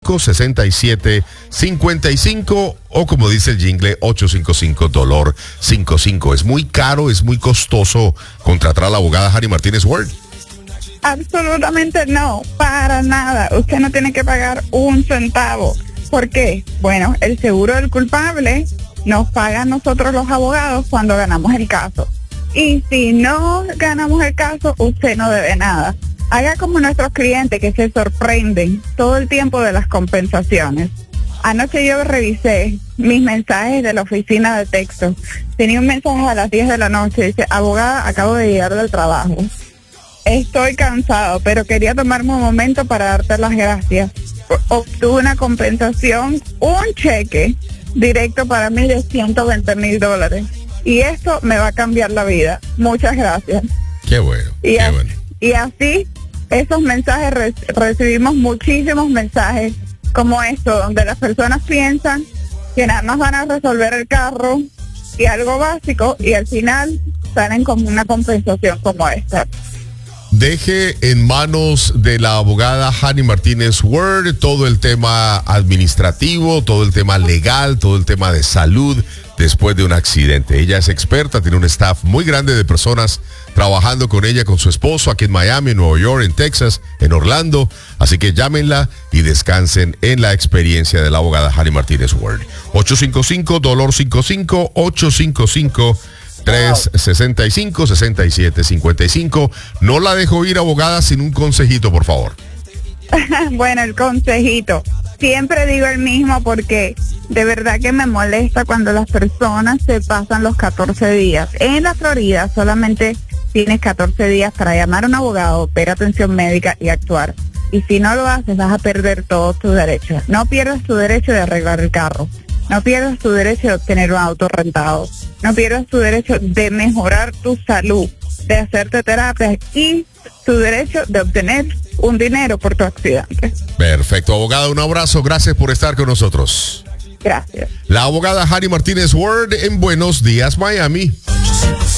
855-6755 o como dice el jingle, 855-DOLOR-55. ¿Es muy caro, es muy costoso contratar a la abogada Hani Martínez Ward? Absolutamente no, para nada. Usted no tiene que pagar un centavo. ¿Por qué? Bueno, el seguro del culpable nos paga a nosotros los abogados cuando ganamos el caso. Y si no ganamos el caso, usted no debe nada. Haga como nuestros clientes que se sorprenden todo el tiempo de las compensaciones. Anoche yo revisé mis mensajes de la oficina de texto. Tenía un mensaje a las 10 de la noche. Dice, abogada, acabo de llegar del trabajo. Estoy cansado, pero quería tomarme un momento para darte las gracias. Obtuve una compensación, un cheque directo para mí de $120,000. Y esto me va a cambiar la vida. Muchas gracias. Qué bueno, qué bueno. Y así, esos mensajes, recibimos muchísimos mensajes como esto, donde las personas piensan que nada más van a resolver el carro y algo básico, y al final salen con una compensación como esta. Deje en manos de la abogada Hani Martínez Ward todo el tema administrativo, todo el tema legal, todo el tema de salud después de un accidente. Ella es experta, tiene un staff muy grande de personas trabajando con ella, con su esposo, aquí en Miami, en Nueva York, en Texas, en Orlando. Así que llámenla y descansen en la experiencia de la abogada Hani Martínez Ward. 855-DOLOR-55, 855-365-6755. No la dejo ir, abogada, sin un consejito, por favor. Bueno, el consejito. Siempre digo el mismo porque de verdad que me molesta cuando las personas se pasan los 14 días. En la Florida solamente tienes 14 días para llamar a un abogado, pedir atención médica y actuar. Y si no lo haces, vas a perder todos tus derechos. No pierdas tu derecho de arreglar el carro. No pierdas tu derecho de obtener un auto rentado. No pierdas tu derecho de mejorar tu salud, de hacerte terapia y tu derecho de obtener un dinero por tu accidente. Perfecto, abogada, un abrazo. Gracias por estar con nosotros. Gracias. La abogada Hani Martínez Ward en Buenos Días, Miami.